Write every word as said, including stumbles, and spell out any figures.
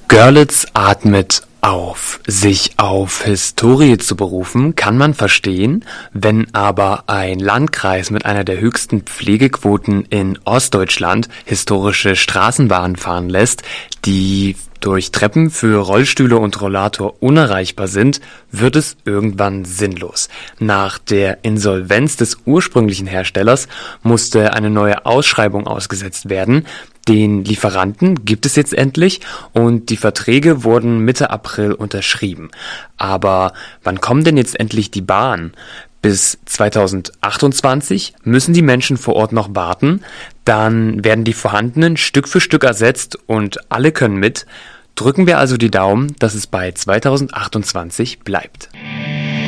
Görlitz atmet auf. Sich auf Historie zu berufen, kann man verstehen, wenn aber ein Landkreis mit einer der höchsten Pflegequoten in Ostdeutschland historische Straßenbahnen fahren lässt, die durch Treppen für Rollstühle und Rollator unerreichbar sind, wird es irgendwann sinnlos. Nach der Insolvenz des ursprünglichen Herstellers musste eine neue Ausschreibung ausgesetzt werden. Den Lieferanten gibt es jetzt endlich und die Verträge wurden Mitte April unterschrieben. Aber wann kommen denn jetzt endlich die Bahnen? Bis zweitausendachtundzwanzig müssen die Menschen vor Ort noch warten, dann werden die vorhandenen Stück für Stück ersetzt und alle können mit. Drücken wir also die Daumen, dass es bei zweitausendachtundzwanzig bleibt.